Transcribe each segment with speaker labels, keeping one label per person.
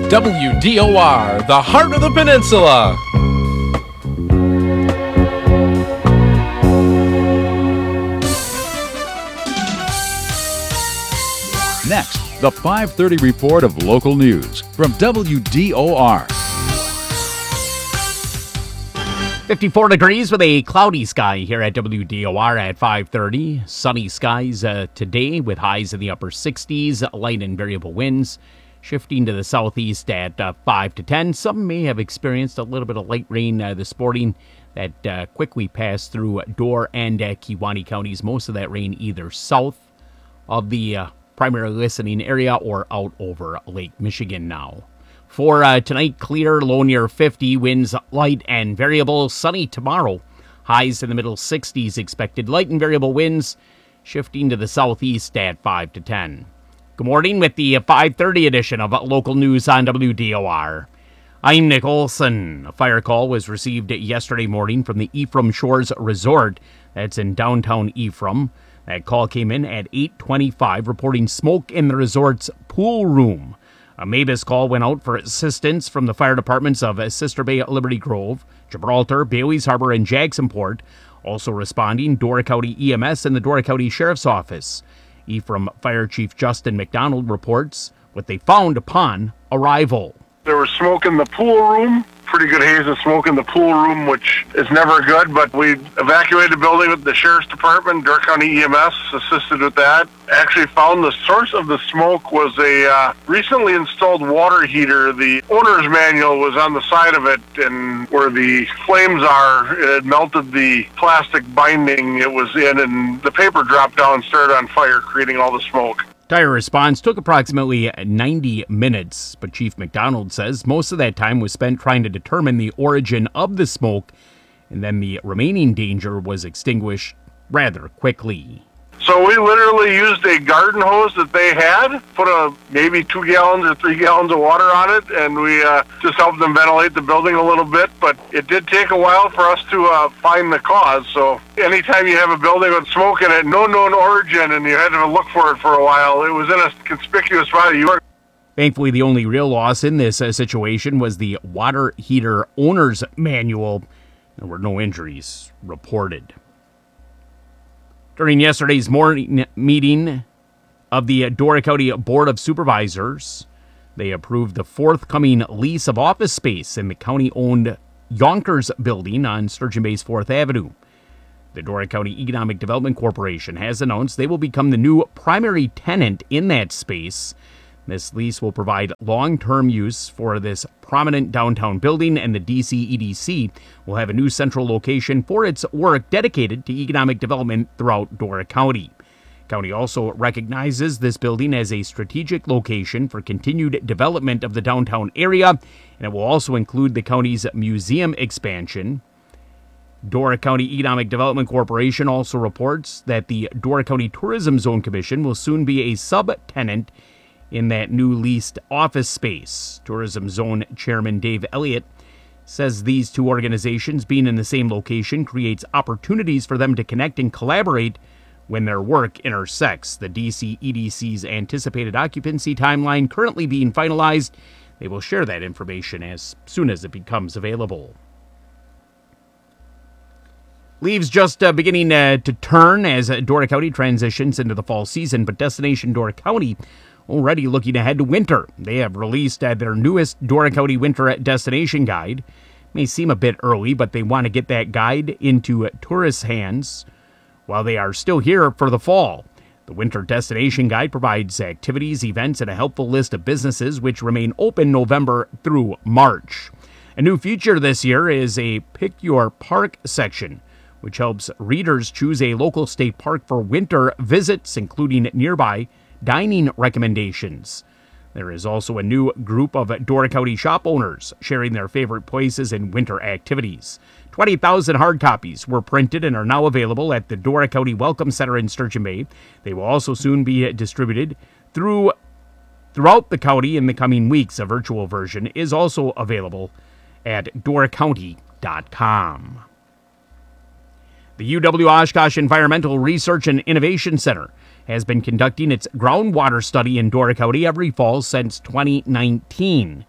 Speaker 1: WDOR, the heart of the peninsula.
Speaker 2: Next, the 5:30 report of local news from WDOR.
Speaker 3: 54 degrees with a cloudy sky here at WDOR at 5:30. Sunny skies today with highs in the upper 60s, light and variable winds shifting to the southeast at 5 to 10. Some may have experienced a little bit of light rain this morning that quickly passed through Door and Kewaunee counties. Most of that rain either south of the primary listening area or out over Lake Michigan now. For tonight, clear, low near 50, winds light and variable. Sunny tomorrow, highs in the middle 60s expected. Light and variable winds shifting to the southeast at 5 to 10. Good morning with the 5:30 edition of local news on WDOR. I'm Nick Olson. A fire call was received yesterday morning from the Ephraim Shores Resort. That's in downtown Ephraim. That call came in at 8:25, reporting smoke in the resort's pool room. A MABUS call went out for assistance from the fire departments of Sister Bay, Liberty Grove, Gibraltar, Bailey's Harbor, and Jacksonport. Also responding, Door County EMS and the Door County Sheriff's Office. Ephraim Fire Chief Justin McDonald reports what they found upon arrival.
Speaker 4: There was smoke in the pool room, pretty good haze of smoke in the pool room, which is never good, but we evacuated the building with the Sheriff's Department. Door County EMS assisted with that. Actually found the source of the smoke was a recently installed water heater. The owner's manual was on the side of it, and where the flames are, it had melted the plastic binding it was in, and the paper dropped down and started on fire, creating all the smoke.
Speaker 3: Fire response took approximately 90 minutes, but Chief McDonald says most of that time was spent trying to determine the origin of the smoke, and then the remaining danger was extinguished rather quickly.
Speaker 4: So we literally used a garden hose that they had, put maybe 2 gallons or 3 gallons of water on it, and we just helped them ventilate the building a little bit. But it did take a while for us to find the cause. So anytime you have a building with smoke in it, no known origin, and you had to look for it for a while, it was in a conspicuous spot.
Speaker 3: Thankfully, the only real loss in this situation was the water heater owner's manual. There were no injuries reported. During yesterday's morning meeting of the Door County Board of Supervisors, they approved the forthcoming lease of office space in the county-owned Yonkers building on Sturgeon Bay's 4th Avenue. The Door County Economic Development Corporation has announced they will become the new primary tenant in that space. This lease will provide long-term use for this prominent downtown building, and the DC EDC will have a new central location for its work dedicated to economic development throughout Door County. County also recognizes this building as a strategic location for continued development of the downtown area, and it will also include the county's museum expansion. Door County Economic Development Corporation also reports that the Door County Tourism Zone Commission will soon be a subtenant in that new leased office space. Tourism Zone Chairman Dave Elliott says these two organizations being in the same location creates opportunities for them to connect and collaborate when their work intersects. The DC EDC's anticipated occupancy timeline currently being finalized. They will share that information as soon as it becomes available. Leaves just beginning to turn as Door County transitions into the fall season, but Destination Door County already looking ahead to winter. They have released their newest Door County Winter Destination Guide. May seem a bit early, but they want to get that guide into tourists' hands while they are still here for the fall. The Winter Destination Guide provides activities, events, and a helpful list of businesses which remain open November through March. A new feature this year is a Pick Your Park section, which helps readers choose a local state park for winter visits, including nearby dining recommendations. There is also a new group of Door County shop owners sharing their favorite places and winter activities. 20,000 hard copies were printed and are now available at the Door County Welcome Center in Sturgeon Bay. They will also soon be distributed throughout the county in the coming weeks. A virtual version is also available at doorcounty.com. The UW Oshkosh Environmental Research and Innovation Center has been conducting its groundwater study in Door County every fall since 2019.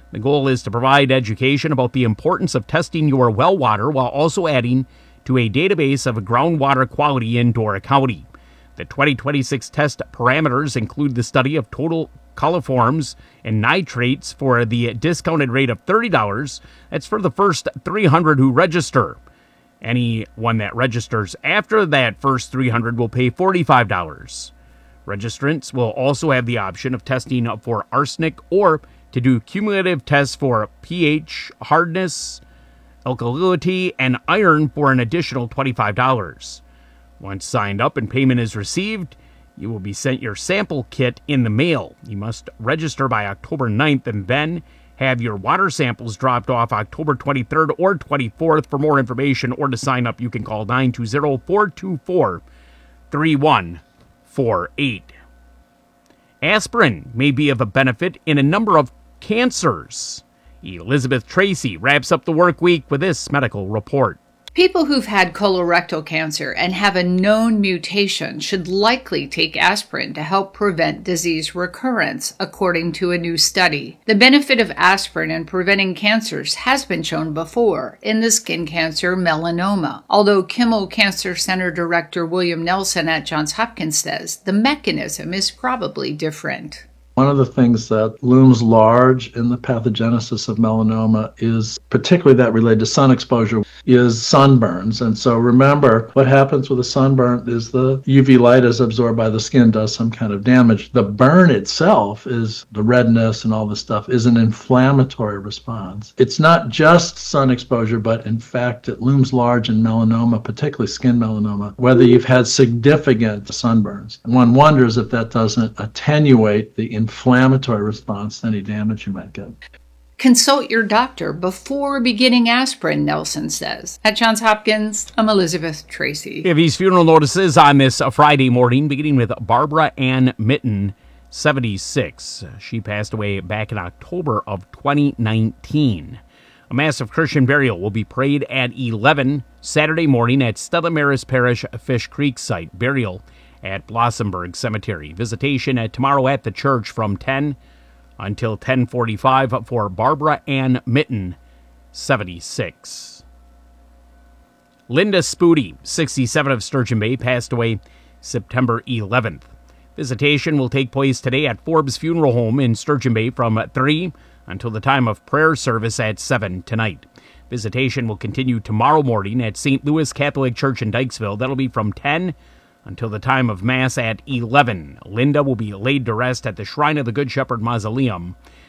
Speaker 3: The goal is to provide education about the importance of testing your well water while also adding to a database of groundwater quality in Dora County. The 2026 test parameters include the study of total coliforms and nitrates for the discounted rate of $30. That's for the first 300 who register. Anyone that registers after that first 300 will pay $45. Registrants will also have the option of testing for arsenic or to do cumulative tests for pH, hardness, alkalinity, and iron for an additional $25. Once signed up and payment is received, you will be sent your sample kit in the mail. You must register by October 9th and then have your water samples dropped off October 23rd or 24th. For more information or to sign up, you can call 920-424-3148. Aspirin may be of a benefit in a number of cancers. Elizabeth Tracy wraps up the work week with this medical report.
Speaker 5: People who've had colorectal cancer and have a known mutation should likely take aspirin to help prevent disease recurrence, according to a new study. The benefit of aspirin in preventing cancers has been shown before in the skin cancer melanoma, although Kimmel Cancer Center Director William Nelson at Johns Hopkins says the mechanism is probably different.
Speaker 6: One of the things that looms large in the pathogenesis of melanoma is, particularly that related to sun exposure, is sunburns. And so remember, what happens with a sunburn is the UV light is absorbed by the skin, does some kind of damage. The burn itself is the redness and all this stuff is an inflammatory response. It's not just sun exposure, but in fact, it looms large in melanoma, particularly skin melanoma, whether you've had significant sunburns. And one wonders if that doesn't attenuate the inflammatory response to any damage you might get.
Speaker 5: Consult your doctor before beginning aspirin, Nelson says. At Johns Hopkins, I'm Elizabeth Tracy.
Speaker 3: We have these funeral notices on this Friday morning, beginning with Barbara Ann Mitten, 76. She passed away back in October of 2019. A massive Christian burial will be prayed at 11 Saturday morning at Stella Maris Parish Fish Creek site. Burial at Blossomburg Cemetery. Visitation tomorrow at the church from 10 until 10:45 for Barbara Ann Mitten, 76. Linda Spoody, 67 of Sturgeon Bay, passed away September 11th. Visitation will take place today at Forbes Funeral Home in Sturgeon Bay from 3 until the time of prayer service at 7 tonight. Visitation will continue tomorrow morning at St. Louis Catholic Church in Dykesville. That'll be from 10 until the time of Mass at 11. Linda will be laid to rest at the Shrine of the Good Shepherd Mausoleum.